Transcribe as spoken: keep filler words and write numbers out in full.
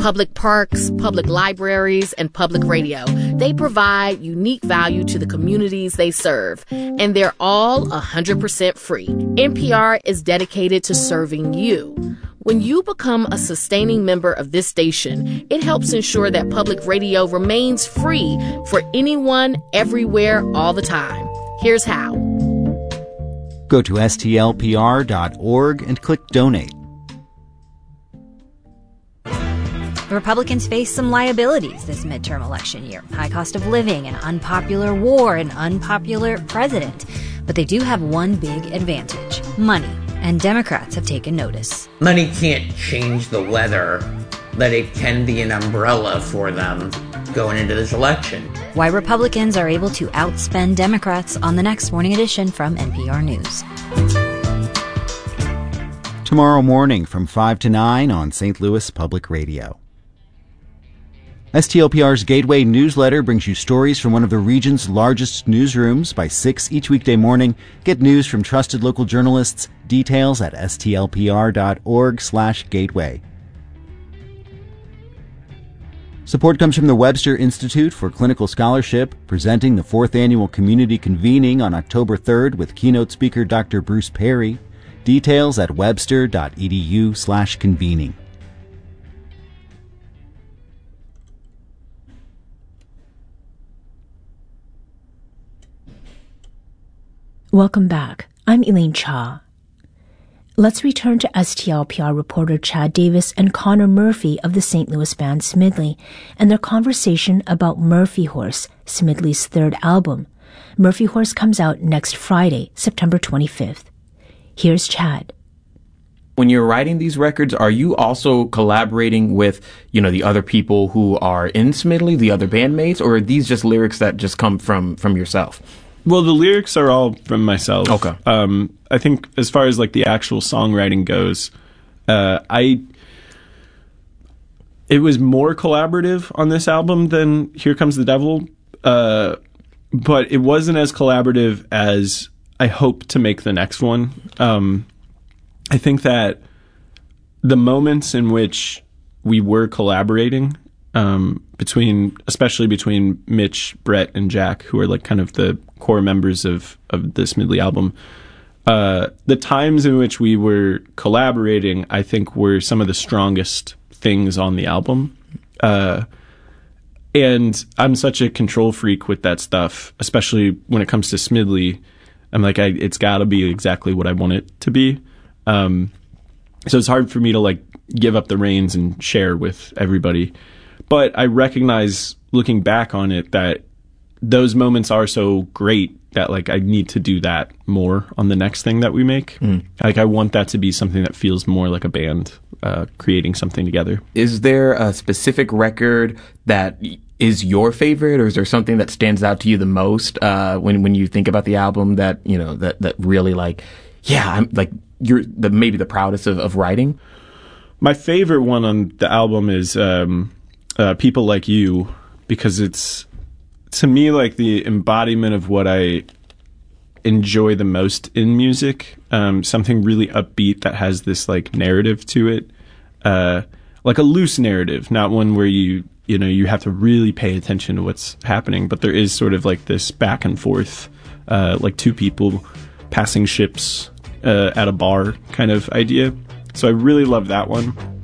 public parks, public libraries, and public radio. They provide unique value to the communities they serve, and they're all one hundred percent free. N P R is dedicated to serving you. When you become a sustaining member of this station, it helps ensure that public radio remains free for anyone, everywhere, all the time. Here's how. Go to S T L P R dot org and click Donate. Republicans face some liabilities this midterm election year. High cost of living, an unpopular war, an unpopular president. But they do have one big advantage: money. And Democrats have taken notice. Money can't change the weather, but it can be an umbrella for them going into this election. Why Republicans are able to outspend Democrats on the next Morning Edition from N P R News. Tomorrow morning from five to nine on Saint Louis Public Radio. S T L P R's Gateway newsletter brings you stories from one of the region's largest newsrooms by six each weekday morning. Get news from trusted local journalists. Details at S T L P R dot org slash gateway. Support comes from the Webster Institute for Clinical Scholarship, presenting the fourth annual community convening on October third with keynote speaker Doctor Bruce Perry. Details at webster dot e d u slash convening. Welcome back. I'm Elaine Cha. Let's return to S T L P R reporter Chad Davis and Connor Murphy of the Saint Louis band Smidley and their conversation about Murphy Horse, Smidley's third album. Murphy Horse comes out next Friday, September twenty-fifth. Here's Chad. When you're writing these records, are you also collaborating with, you know, the other people who are in Smidley, the other bandmates, or are these just lyrics that just come from, from yourself? Well, the lyrics are all from myself. Okay. Um, I think as far as like the actual songwriting goes, uh, I it was more collaborative on this album than Here Comes the Devil, uh, but it wasn't as collaborative as I hope to make the next one. Um, I think that the moments in which we were collaborating um, between, especially between Mitch, Brett, and Jack, who are like kind of the core members of, of the Smidley album, uh, the times in which we were collaborating, I think, were some of the strongest things on the album. Uh, and I'm such a control freak with that stuff, especially when it comes to Smidley. I'm like, I, it's got to be exactly what I want it to be. Um, so it's hard for me to like give up the reins and share with everybody. But I recognize, looking back on it, that those moments are so great that like I need to do that more on the next thing that we make. Mm. Like I want that to be something that feels more like a band uh, creating something together. Is there a specific record that is your favorite, or is there something that stands out to you the most uh, when when you think about the album that you know that that really like, yeah, I'm like you're the maybe the proudest of, of writing? My favorite one on the album is um, uh, People Like You, because it's, to me, like the embodiment of what I enjoy the most in music. Um, something really upbeat that has this like narrative to it, uh, like a loose narrative, not one where you you know you have to really pay attention to what's happening, but there is sort of like this back and forth, uh, like two people passing ships uh, at a bar kind of idea. So I really love that one.